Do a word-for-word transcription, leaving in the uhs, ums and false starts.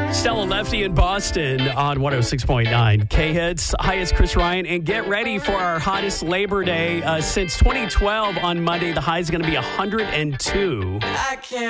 Stella Lefty in Boston on one oh six point nine K-Hits. Hi, it's Chris Ryan, and get ready for our hottest Labor Day uh, since twenty twelve on Monday. The high is going to be one hundred two. I can't